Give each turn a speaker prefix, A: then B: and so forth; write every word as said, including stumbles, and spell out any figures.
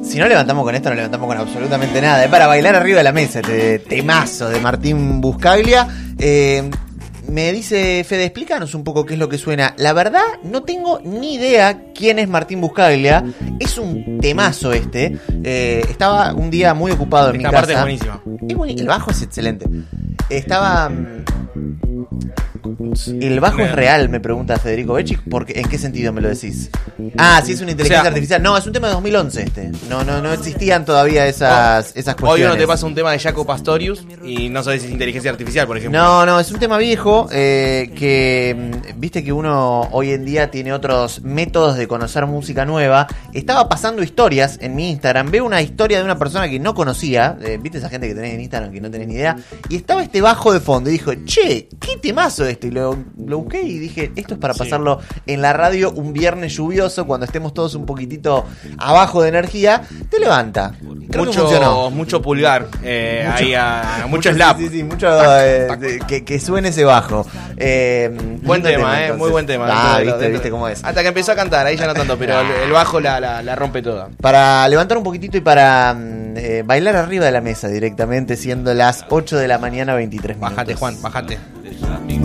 A: Si no levantamos con esto, no levantamos con absolutamente nada. Es para bailar arriba de la mesa, este temazo de Martín Buscaglia. Eh, me dice Fede, explícanos un poco qué es lo que suena. La verdad, no tengo ni idea quién es Martín Buscaglia. Es un temazo este. Eh, estaba un día muy ocupado en
B: Esta
A: mi
B: parte
A: casa.
B: es buenísima.
A: Es buen... El bajo es excelente. Estaba... El bajo es real, me pregunta Federico Becci. Porque, ¿en qué sentido me lo decís? Ah, sí, es una inteligencia
B: O sea,
A: artificial. No, es un tema de dos mil once este. No, no, no existían todavía esas, esas
B: Hoy
A: cuestiones.
B: uno te pasa un tema de Jaco Pastorius y no sabes si es inteligencia artificial, por ejemplo.
A: No, no, es un tema viejo eh, que, viste que uno hoy en día tiene otros métodos de conocer música nueva. Estaba pasando historias en mi Instagram. Veo una historia de una persona que no conocía. Eh, viste esa gente que tenés en Instagram que no tenés ni idea. Y estaba este bajo de fondo y dijo, che, qué temazo esto. Y lo, lo busqué y dije, esto es para
B: Sí.
A: pasarlo en la radio un viernes lluvioso cuando estemos todos un poquitito abajo de energía. Te levanta. Creo que funcionó.
B: Mucho, mucho pulgar, eh,
A: Mucho-
B: ahí a, mucho
A: Mucho-
B: slap.
A: Sí, sí, sí, mucho eh, de- que, que suene ese bajo. Eh,
B: Buen
A: lindo
B: tema, eh,
A: entonces.
B: muy buen tema.
A: Ah,
B: Dentro de lo-
A: viste,
B: dentro-
A: viste cómo es.
B: Hasta que empezó a cantar, ahí ya no tanto, pero el, el bajo la, la, la rompe toda.
A: Para levantar un poquitito y para mm, eh, bailar arriba de la mesa directamente, siendo las ocho de la mañana, veintitrés minutos.
B: Bájate, Juan, bájate.